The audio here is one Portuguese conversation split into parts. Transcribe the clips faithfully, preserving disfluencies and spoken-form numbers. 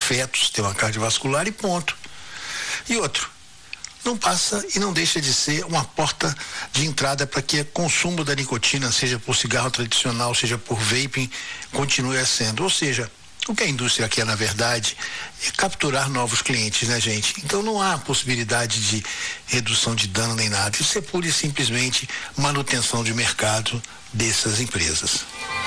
afeta o sistema cardiovascular e ponto. E outro, não passa e não deixa de ser uma porta de entrada para que o consumo da nicotina, seja por cigarro tradicional, seja por vaping, continue sendo. Ou seja, o que a indústria quer, na verdade, é capturar novos clientes, né, gente? Então não há possibilidade de redução de dano nem nada. Isso é pura e simplesmente manutenção de mercado dessas empresas.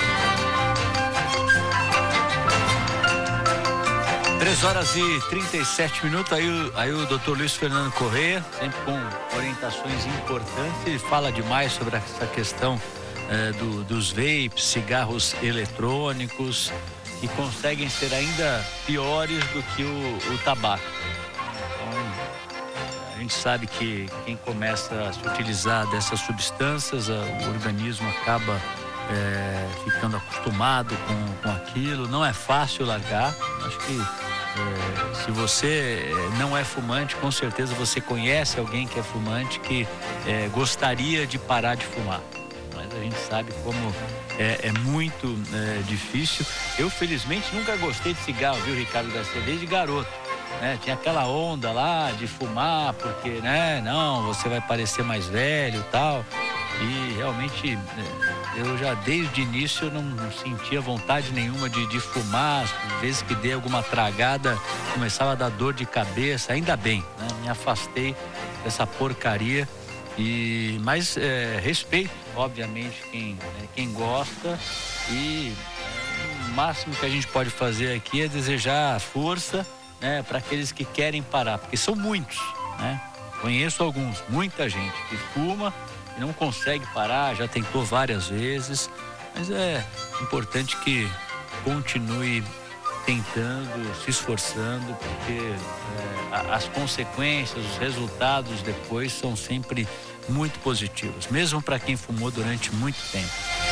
três horas e trinta e sete minutos, aí o, aí o doutor Luiz Fernando Corrêa, sempre com orientações importantes, ele fala demais sobre essa questão eh, do, dos vapes, cigarros eletrônicos, que conseguem ser ainda piores do que o, o tabaco. Então, a gente sabe que quem começa a se utilizar dessas substâncias, a, o organismo acaba é, ficando acostumado com, com aquilo. Não é fácil largar. Acho que é, se você não é fumante, com certeza você conhece alguém que é fumante que é, gostaria de parar de fumar. Mas a gente sabe como é, é muito é, difícil. Eu, felizmente, nunca gostei de cigarro, viu, Ricardo Garcia, desde garoto. Né? Tinha aquela onda lá de fumar, porque, né, não, você vai parecer mais velho e tal. E realmente, eu já desde o início eu não sentia vontade nenhuma de, de fumar. Às vezes que dei alguma tragada, começava a dar dor de cabeça, ainda bem, né? Me afastei dessa porcaria. E, mas é, respeito, obviamente, quem, né, quem gosta, e é, o máximo que a gente pode fazer aqui é desejar força, né, para aqueles que querem parar, porque são muitos, né? Conheço alguns, muita gente que fuma e não consegue parar, já tentou várias vezes, mas é importante que continue tentando, se esforçando, porque é, as consequências, os resultados depois são sempre muito positivos, mesmo para quem fumou durante muito tempo.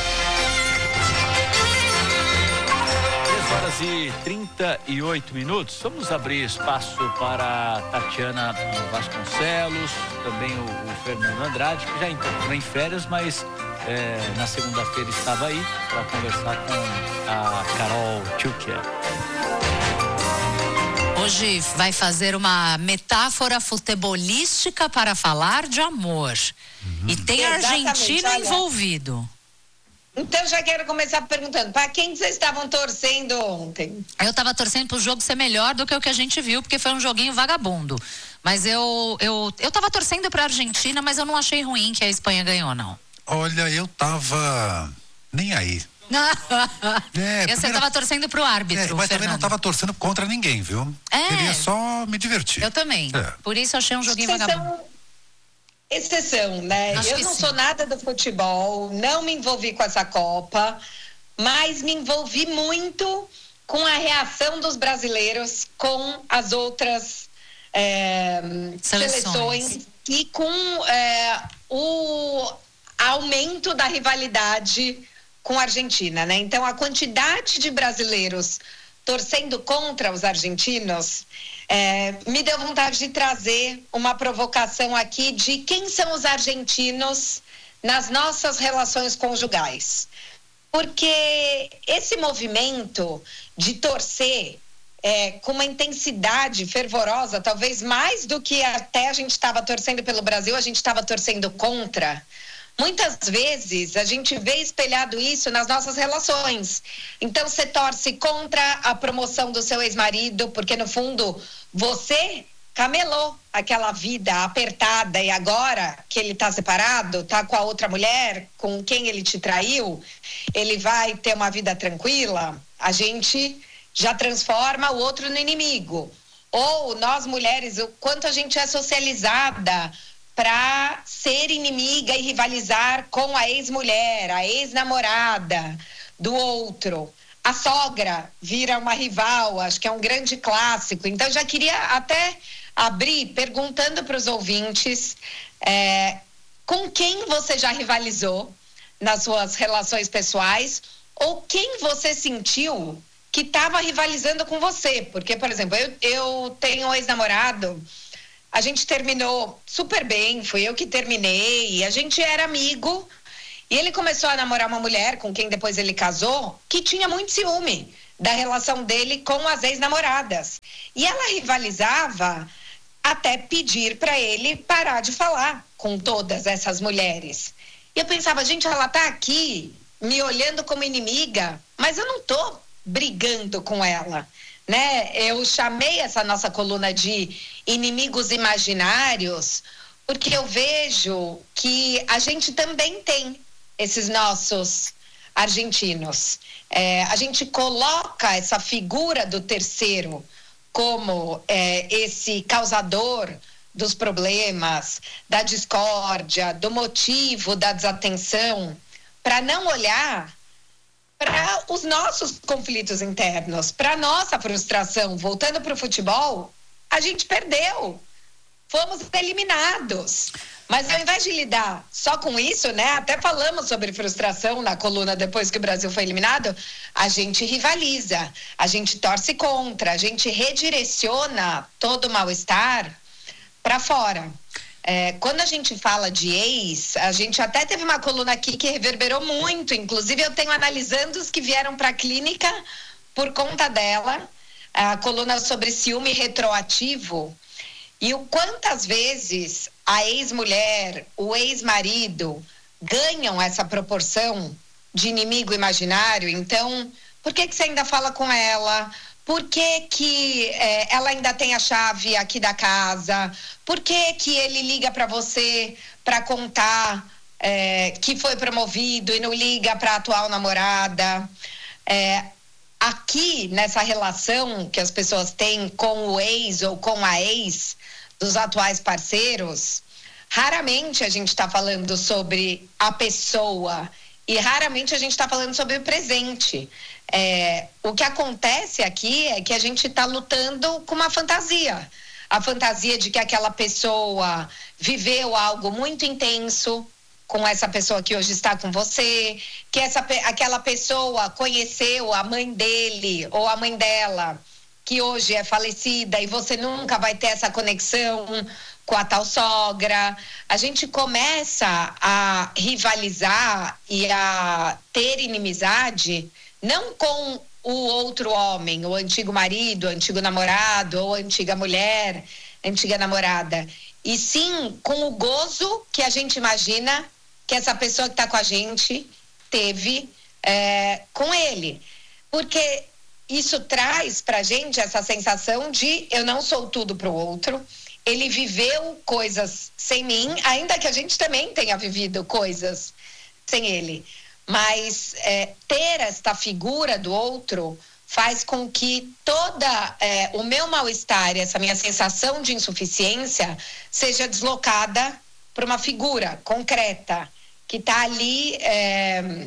três horas e trinta e oito minutos. Vamos abrir espaço para Tatiana Vasconcelos, também o, o Fernando Andrade, que já entrou em férias, mas é, na segunda-feira estava aí para conversar com a Carol Tchukcher. Hoje vai fazer uma metáfora futebolística para falar de amor. Uhum. E tem argentino envolvido. Então já quero começar perguntando, para quem vocês estavam torcendo ontem? Eu estava torcendo para o jogo ser melhor do que o que a gente viu, porque foi um joguinho vagabundo. Mas eu eu eu estava torcendo para a Argentina, mas eu não achei ruim que a Espanha ganhou, não. Olha, eu tava nem aí. É, eu estava torcendo pro árbitro, é, mas Fernando. também não estava torcendo contra ninguém, viu? É. Queria só me divertir. Eu também. É. Por isso eu achei um joguinho Vocês vagabundo. São exceção, né? Acho eu que não sim. sou nada do futebol, não me envolvi com essa Copa, mas me envolvi muito com a reação dos brasileiros com as outras é, seleções. seleções e com é, o aumento da rivalidade com a Argentina, né? Então, a quantidade de brasileiros torcendo contra os argentinos é, me deu vontade de trazer uma provocação aqui de quem são os argentinos nas nossas relações conjugais. Porque esse movimento de torcer é, com uma intensidade fervorosa, talvez mais do que até a gente estava torcendo pelo Brasil, a gente estava torcendo contra. Muitas vezes a gente vê espelhado isso nas nossas relações. Então você torce contra a promoção do seu ex-marido, porque no fundo você camelou aquela vida apertada e agora que ele está separado, está com a outra mulher, com quem ele te traiu, ele vai ter uma vida tranquila, a gente já transforma o outro no inimigo. Ou nós mulheres, o quanto a gente é socializada para ser inimiga e rivalizar com a ex-mulher, a ex-namorada do outro. A sogra vira uma rival, acho que é um grande clássico. Então, já queria até abrir perguntando para os ouvintes é, com quem você já rivalizou nas suas relações pessoais ou quem você sentiu que estava rivalizando com você. Porque, por exemplo, eu, eu tenho um ex-namorado. A gente terminou super bem, fui eu que terminei, a gente era amigo e ele começou a namorar uma mulher com quem depois ele casou, que tinha muito ciúme, da relação dele com as ex-namoradas. E ela rivalizava até pedir para ele parar de falar com todas essas mulheres. E eu pensava, gente, ela tá aqui me olhando como inimiga, mas eu não tô brigando com ela, né? Eu chamei essa nossa coluna de inimigos imaginários, porque eu vejo que a gente também tem esses nossos argentinos. É, a gente coloca essa figura do terceiro como é, esse causador dos problemas, da discórdia, do motivo da desatenção, para não olhar para os nossos conflitos internos, para a nossa frustração. Voltando para o futebol, a gente perdeu, fomos eliminados. Mas ao invés de lidar só com isso, né? Até falamos sobre frustração na coluna depois que o Brasil foi eliminado, a gente rivaliza, a gente torce contra, a gente redireciona todo o mal-estar para fora. É, quando a gente fala de ex, a gente até teve uma coluna aqui que reverberou muito, inclusive eu tenho analisando os que vieram para a clínica por conta dela, a coluna sobre ciúme retroativo, e o quantas vezes a ex-mulher, o ex-marido ganham essa proporção de inimigo imaginário. Então, por que que você ainda fala com ela? Por que que é, ela ainda tem a chave aqui da casa? Por que que ele liga para você para contar é, que foi promovido e não liga para a atual namorada? É, aqui, nessa relação que as pessoas têm com o ex ou com a ex dos atuais parceiros, raramente a gente está falando sobre a pessoa e raramente a gente está falando sobre o presente. É, o que acontece aqui é que a gente está lutando com uma fantasia. A fantasia de que aquela pessoa viveu algo muito intenso com essa pessoa que hoje está com você, que essa, aquela pessoa conheceu a mãe dele ou a mãe dela, que hoje é falecida, e você nunca vai ter essa conexão com a tal sogra. A gente começa a rivalizar e a ter inimizade não com o outro homem, o antigo marido, o antigo namorado, ou a antiga mulher, a antiga namorada, e sim com o gozo que a gente imagina que essa pessoa que está com a gente teve é, com ele. Porque isso traz pra gente essa sensação de eu não sou tudo pro outro, ele viveu coisas sem mim, ainda que a gente também tenha vivido coisas sem ele. Mas é, ter esta figura do outro faz com que toda é, o meu mal-estar, essa minha sensação de insuficiência, seja deslocada para uma figura concreta, que está ali é,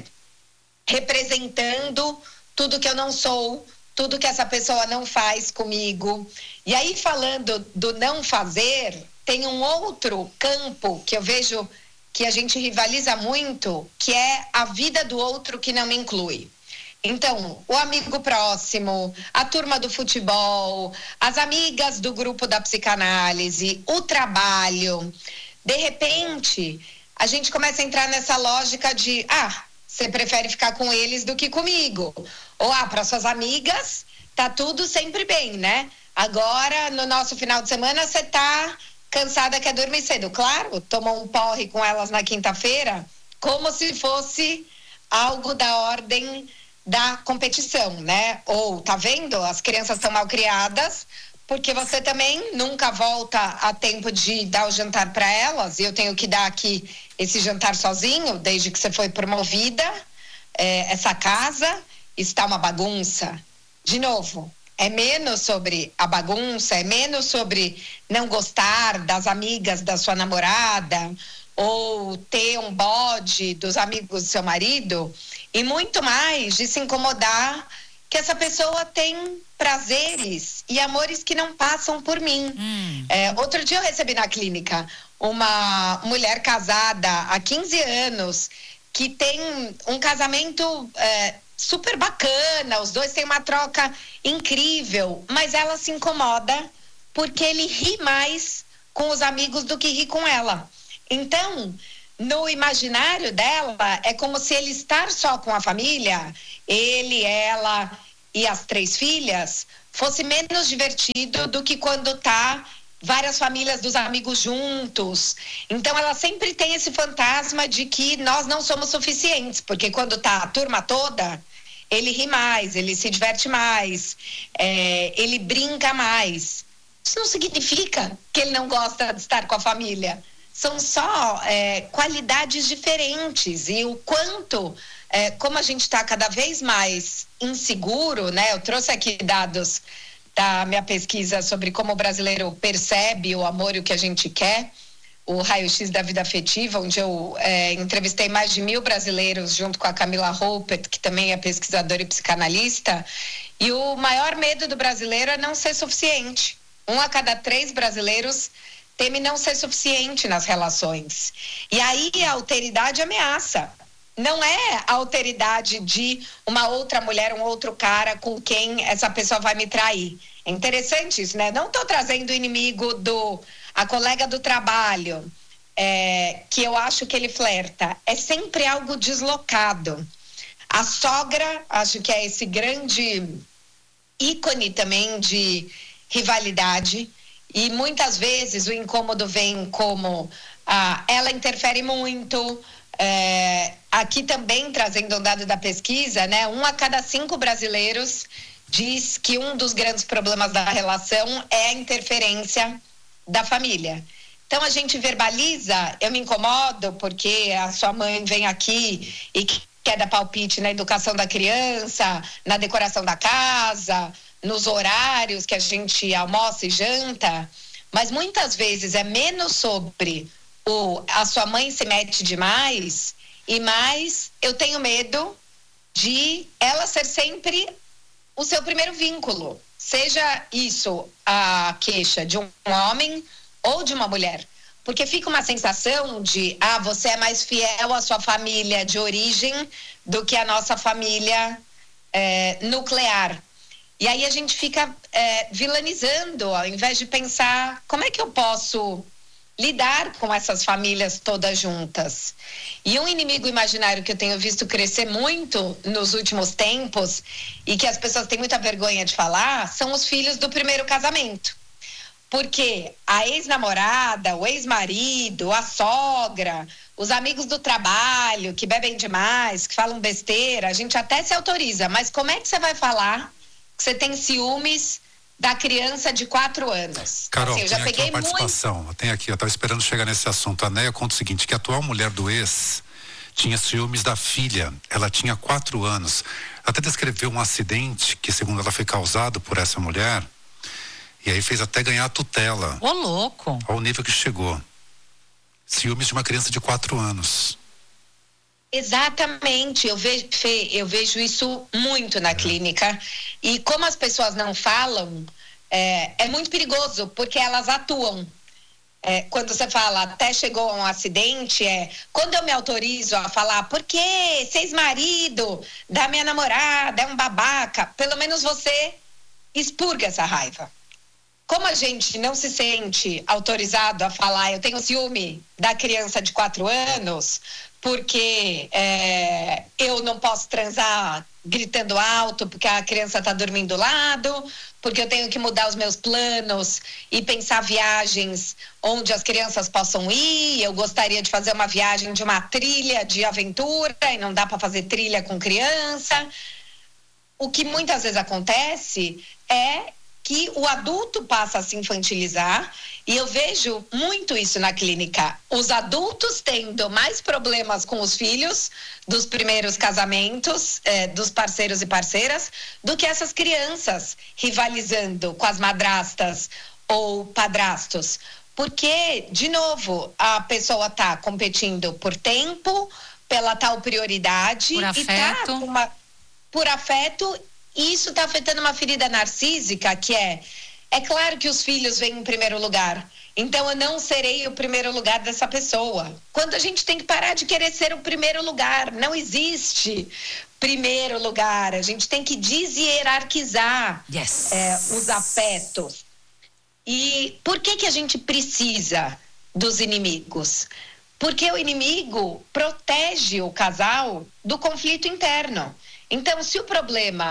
representando tudo que eu não sou, tudo que essa pessoa não faz comigo. E aí, falando do não fazer, tem um outro campo que eu vejo que a gente rivaliza muito, que é a vida do outro que não me inclui. Então, o amigo próximo, a turma do futebol, as amigas do grupo da psicanálise, o trabalho. De repente, a gente começa a entrar nessa lógica de, ah, você prefere ficar com eles do que comigo. Ou, ah, para suas amigas, tá tudo sempre bem, né? Agora, no nosso final de semana, você tá cansada, quer dormir cedo. Claro, tomou um porre com elas na quinta-feira, como se fosse algo da ordem da competição, né? Ou, tá vendo? As crianças estão mal criadas, porque você também nunca volta a tempo de dar o jantar para elas, e eu tenho que dar aqui esse jantar sozinho, desde que você foi promovida. É, essa casa está uma bagunça. De novo, é menos sobre a bagunça, é menos sobre não gostar das amigas da sua namorada ou ter um bode dos amigos do seu marido, e muito mais de se incomodar que essa pessoa tem prazeres e amores que não passam por mim. Hum. É, outro dia eu recebi na clínica uma mulher casada há quinze anos que tem um casamento é, super bacana, os dois têm uma troca incrível, mas ela se incomoda porque ele ri mais com os amigos do que ri com ela. Então, no imaginário dela, é como se ele estar só com a família, ele, ela e as três filhas fosse menos divertido do que quando tá várias famílias dos amigos juntos. Então ela sempre tem esse fantasma de que nós não somos suficientes, porque quando tá a turma toda, ele ri mais, ele se diverte mais, é, ele brinca mais. Isso não significa que ele não gosta de estar com a família. São só é, qualidades diferentes. E o quanto, é, como a gente está cada vez mais inseguro, né? Eu trouxe aqui dados da minha pesquisa sobre como o brasileiro percebe o amor e o que a gente quer, o raio-x da vida afetiva, onde eu é, entrevistei mais de mil brasileiros junto com a Camila Ruppert, que também é pesquisadora e psicanalista, e o maior medo do brasileiro é não ser suficiente. Um a cada três brasileiros teme não ser suficiente nas relações. E aí a alteridade ameaça. Não é a alteridade de uma outra mulher, um outro cara com quem essa pessoa vai me trair. É interessante isso, né? Não estou trazendo o inimigo do... a colega do trabalho, é, que eu acho que ele flerta. É sempre algo deslocado. A sogra, acho que é esse grande ícone também de rivalidade. E muitas vezes o incômodo vem como ah, ela interfere muito. É, aqui também, trazendo um dado da pesquisa, né, um a cada cinco brasileiros diz que um dos grandes problemas da relação é a interferência da família. Então a gente verbaliza, eu me incomodo porque a sua mãe vem aqui e quer dar palpite na educação da criança, na decoração da casa, nos horários que a gente almoça e janta, mas muitas vezes é menos sobre o, a sua mãe se mete demais e mais eu tenho medo de ela ser sempre o seu primeiro vínculo, seja isso a queixa de um homem ou de uma mulher, porque fica uma sensação de, ah, você é mais fiel à sua família de origem do que a nossa família é, nuclear. E aí a gente fica é, vilanizando, ao invés de pensar como é que eu posso lidar com essas famílias todas juntas. E um inimigo imaginário que eu tenho visto crescer muito nos últimos tempos e que as pessoas têm muita vergonha de falar são os filhos do primeiro casamento. Porque a ex-namorada, o ex-marido, a sogra, os amigos do trabalho que bebem demais, que falam besteira, a gente até se autoriza, mas como é que você vai falar que você tem ciúmes da criança de quatro anos? Carol, assim, eu já tem peguei aqui uma participação, muito... tem aqui, eu estava esperando chegar nesse assunto. A Néia conta o seguinte, que a atual mulher do ex tinha ciúmes da filha, ela tinha quatro anos, até descreveu um acidente que, segundo ela, foi causado por essa mulher, e aí fez até ganhar a tutela. Ô, louco! Ao nível que chegou. Ciúmes de uma criança de quatro anos. Exatamente, eu vejo, Fê, eu vejo isso muito na é. clínica. E como as pessoas não falam, é, é muito perigoso, porque elas atuam. É, quando você fala, até chegou a um acidente, é quando eu me autorizo a falar, porque esse ex-marido da minha namorada é um babaca, pelo menos você expurga essa raiva. Como a gente não se sente autorizado a falar, eu tenho ciúme da criança de quatro anos, porque é, eu não posso transar gritando alto porque a criança está dormindo do lado, porque eu tenho que mudar os meus planos e pensar viagens onde as crianças possam ir. Eu gostaria de fazer uma viagem de uma trilha de aventura e não dá para fazer trilha com criança. O que muitas vezes acontece é que o adulto passa a se infantilizar, e eu vejo muito isso na clínica. Os adultos tendo mais problemas com os filhos dos primeiros casamentos, eh, dos parceiros e parceiras, do que essas crianças rivalizando com as madrastas ou padrastos. Porque, de novo, a pessoa está competindo por tempo, pela tal prioridade, por afeto. E tá uma, por afeto. E isso está afetando uma ferida narcísica, que é, é claro que os filhos vêm em primeiro lugar, então eu não serei o primeiro lugar dessa pessoa. Quando a gente tem que parar de querer ser o primeiro lugar, não existe primeiro lugar, a gente tem que deshierarquizar yes. é, os afetos. E por que que a gente precisa dos inimigos? Porque o inimigo protege o casal do conflito interno. Então, se o problema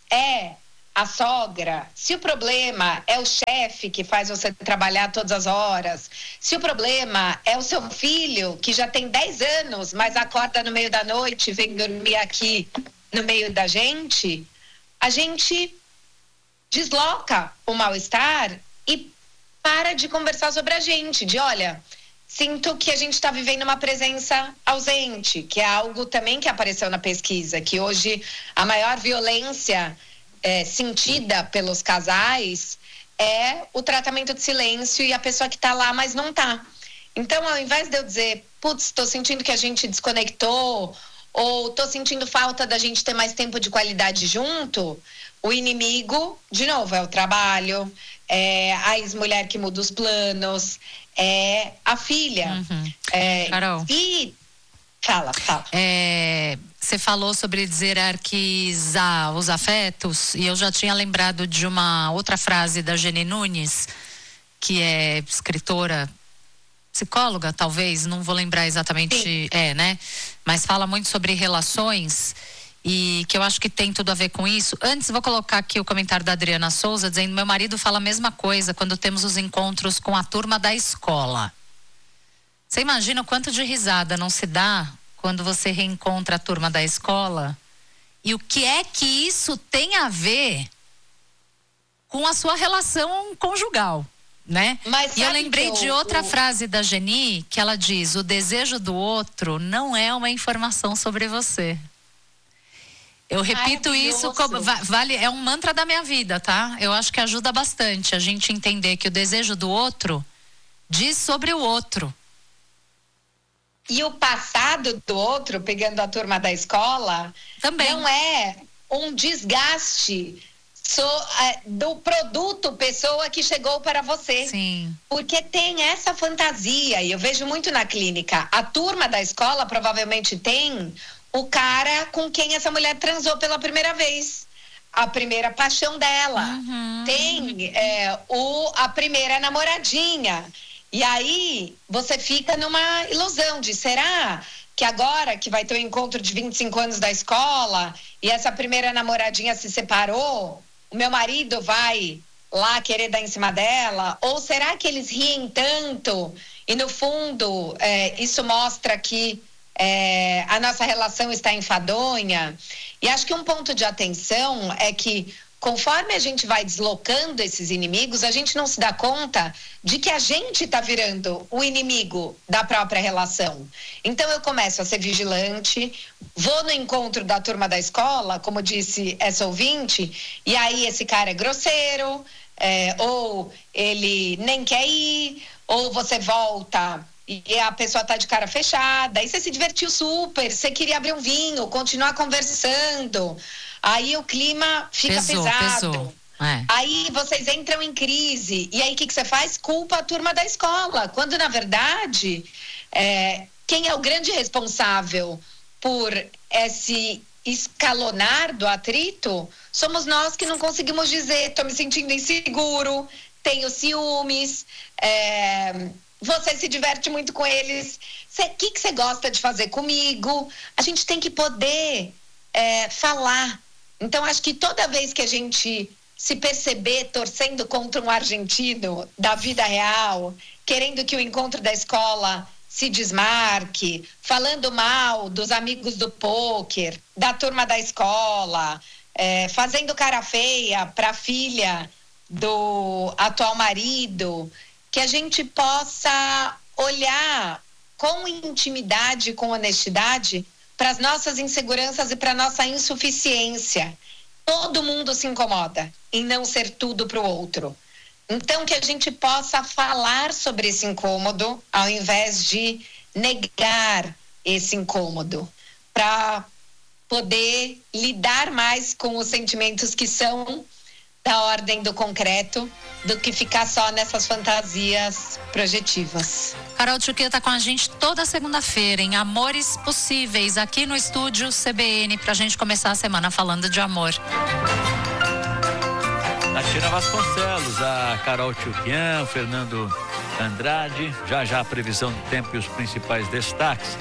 é a sogra, se o problema é o chefe que faz você trabalhar todas as horas, se o problema é o seu filho que já tem dez anos, mas acorda no meio da noite e vem dormir aqui no meio da gente, a gente desloca o mal-estar e para de conversar sobre a gente, de olha, sinto que a gente está vivendo uma presença ausente, que é algo também que apareceu na pesquisa, que hoje a maior violência é, sentida pelos casais é o tratamento de silêncio e a pessoa que está lá, mas não está. Então, ao invés de eu dizer, putz, estou sentindo que a gente desconectou, ou estou sentindo falta da gente ter mais tempo de qualidade junto, o inimigo, de novo, é o trabalho, é a ex-mulher que muda os planos, é a filha. Uhum. É, Carol. E fala, fala. É, você falou sobre hierarquizar os afetos e eu já tinha lembrado de uma outra frase da Geni Nunes, que é escritora, psicóloga, talvez, não vou lembrar exatamente, Sim. é, né? Mas fala muito sobre relações e que eu acho que tem tudo a ver com isso. Antes, vou colocar aqui o comentário da Adriana Souza, dizendo, meu marido fala a mesma coisa quando temos os encontros com a turma da escola. Você imagina o quanto de risada não se dá quando você reencontra a turma da escola? E o que é que isso tem a ver com a sua relação conjugal? Né? Mas e eu lembrei eu, de outra eu... frase da Geni, que ela diz, o desejo do outro não é uma informação sobre você. Eu repito isso como, vale, é um mantra da minha vida, tá? Eu acho que ajuda bastante a gente entender que o desejo do outro diz sobre o outro. E o passado do outro, pegando a turma da escola, também não é um desgaste So, é, do produto pessoa que chegou para você. Sim. Porque tem essa fantasia, e eu vejo muito na clínica, a turma da escola provavelmente tem o cara com quem essa mulher transou pela primeira vez, a primeira paixão dela, uhum. tem é, o, a primeira namoradinha, e aí você fica numa ilusão de, será que agora que vai ter o encontro de vinte e cinco anos da escola e essa primeira namoradinha se separou, o meu marido vai lá querer dar em cima dela? Ou será que eles riem tanto e no fundo é, isso mostra que é, a nossa relação está enfadonha? E acho que um ponto de atenção é que conforme a gente vai deslocando esses inimigos, a gente não se dá conta de que a gente está virando o inimigo da própria relação. Então eu começo a ser vigilante, vou no encontro da turma da escola, como disse essa ouvinte, e aí esse cara é grosseiro, é, ou ele nem quer ir, ou você volta e a pessoa tá de cara fechada, aí você se divertiu super, você queria abrir um vinho, continuar conversando, aí o clima fica pesou, pesado. Pesou. É. Aí vocês entram em crise. E aí o que, que você faz? Culpa a turma da escola. Quando, na verdade, é, quem é o grande responsável por esse escalonar do atrito somos nós que não conseguimos dizer, estou me sentindo inseguro, tenho ciúmes, é, você se diverte muito com eles. O que, que você gosta de fazer comigo? A gente tem que poder é, falar. Então, acho que toda vez que a gente se perceber torcendo contra um argentino da vida real, querendo que o encontro da escola se desmarque, falando mal dos amigos do pôquer, da turma da escola, é, fazendo cara feia para a filha do atual marido, que a gente possa olhar com intimidade, com honestidade, para as nossas inseguranças e para a nossa insuficiência. Todo mundo se incomoda em não ser tudo para o outro. Então, que a gente possa falar sobre esse incômodo, ao invés de negar esse incômodo, para poder lidar mais com os sentimentos que são da ordem do concreto, do que ficar só nessas fantasias projetivas. Carol Tchuqueta está com a gente toda segunda-feira em Amores Possíveis, aqui no estúdio C B N, pra gente começar a semana falando de amor. Natina Vasconcelos, a Carol Tchuquian, o Fernando Andrade, já já a previsão do tempo e os principais destaques.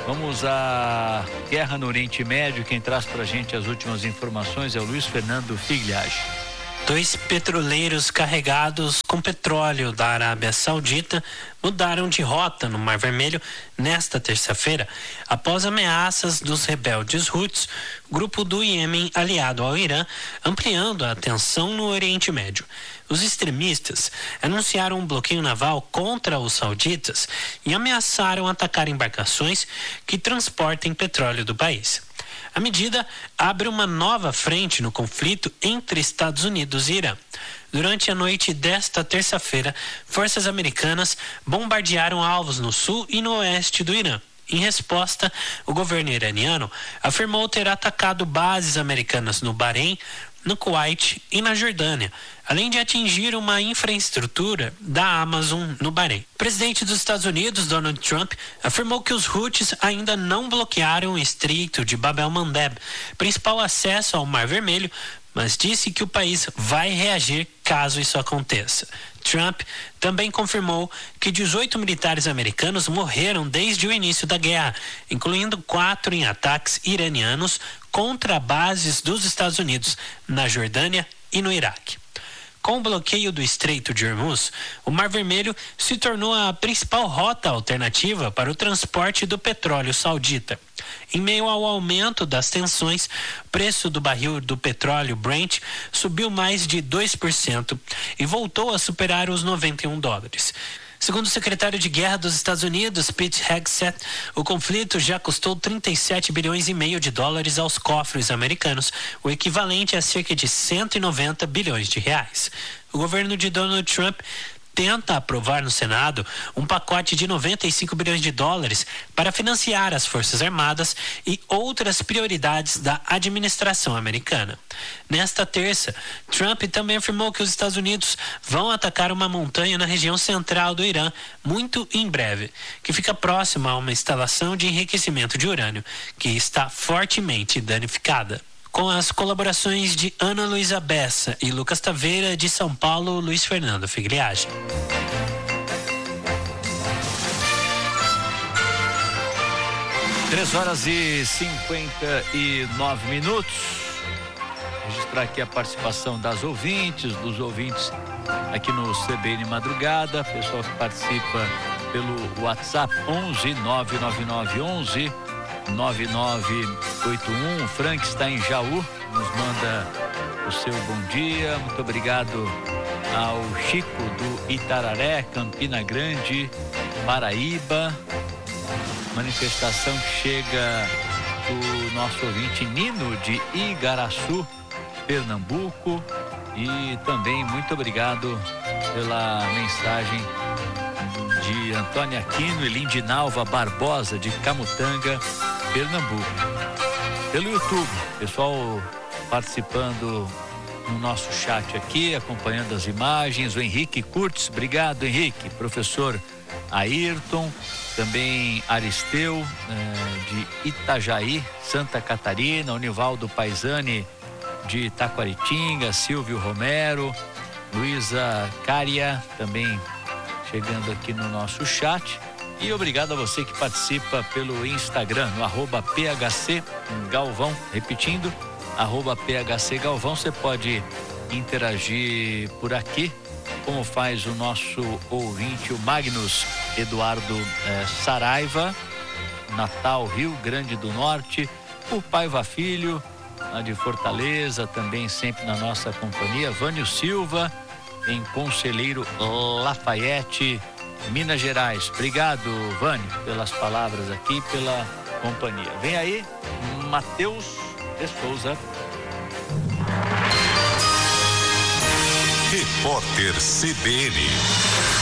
Vamos à guerra no Oriente Médio. Quem traz pra gente as últimas informações é o Luiz Fernando Figliage. Dois petroleiros carregados com petróleo da Arábia Saudita mudaram de rota no Mar Vermelho nesta terça-feira, após ameaças dos rebeldes Houthis, grupo do Iêmen aliado ao Irã, ampliando a tensão no Oriente Médio. Os extremistas anunciaram um bloqueio naval contra os sauditas e ameaçaram atacar embarcações que transportem petróleo do país. A medida abre uma nova frente no conflito entre Estados Unidos e Irã. Durante a noite desta terça-feira, forças americanas bombardearam alvos no sul e no oeste do Irã. Em resposta, o governo iraniano afirmou ter atacado bases americanas no Bahrein, no Kuwait e na Jordânia, além de atingir uma infraestrutura da Amazon no Bahrein. O presidente dos Estados Unidos, Donald Trump, afirmou que os Houthis ainda não bloquearam o Estreito de Bab el-Mandeb, principal acesso ao Mar Vermelho, mas disse que o país vai reagir caso isso aconteça. Trump também confirmou que dezoito militares americanos morreram desde o início da guerra, incluindo quatro em ataques iranianos contra bases dos Estados Unidos na Jordânia e no Iraque. Com o bloqueio do Estreito de Hormuz, o Mar Vermelho se tornou a principal rota alternativa para o transporte do petróleo saudita. Em meio ao aumento das tensões, o preço do barril do petróleo Brent subiu mais de dois por cento e voltou a superar os noventa e um dólares. Segundo o secretário de Guerra dos Estados Unidos, Pete Hegseth, o conflito já custou trinta e sete bilhões e meio de dólares aos cofres americanos, o equivalente a cerca de cento e noventa bilhões de reais. O governo de Donald Trump tenta aprovar no Senado um pacote de noventa e cinco bilhões de dólares para financiar as Forças Armadas e outras prioridades da administração americana. Nesta terça, Trump também afirmou que os Estados Unidos vão atacar uma montanha na região central do Irã muito em breve, que fica próxima a uma instalação de enriquecimento de urânio, que está fortemente danificada. Com as colaborações de Ana Luísa Bessa e Lucas Taveira, de São Paulo, Luiz Fernando Figliage. Três horas e cinquenta e nove minutos. Registrar aqui a participação das ouvintes, dos ouvintes aqui no C B N Madrugada, pessoal que participa pelo WhatsApp onze nove nove nove onze nove nove oito um. O Frank está em Jaú, nos manda o seu bom dia. Muito obrigado ao Chico do Itararé, Campina Grande, Paraíba. Manifestação que chega do nosso ouvinte Nino de Igaraçu, Pernambuco. E também muito obrigado pela mensagem de Antônia Aquino e Lindinalva Barbosa, de Camutanga, Pernambuco. Pelo YouTube, pessoal participando no nosso chat aqui, acompanhando as imagens. O Henrique Curtis, obrigado, Henrique. Professor Ayrton, também Aristeu, eh, de Itajaí, Santa Catarina. O Nivaldo Paisani, de Taquaritinga. Silvio Romero, Luísa Cária, também chegando aqui no nosso chat. E obrigado a você que participa pelo Instagram, no arroba P H C Galvão. Repetindo, arroba P H C Galvão. Você pode interagir por aqui, como faz o nosso ouvinte, o Magnus Eduardo eh, Saraiva, Natal, Rio Grande do Norte. O Paiva Filho, lá de Fortaleza, também sempre na nossa companhia. Vânio Silva, em Conselheiro Lafayette, Minas Gerais. Obrigado, Vânio, pelas palavras aqui, pela companhia. Vem aí, Matheus de Souza. Repórter C B N.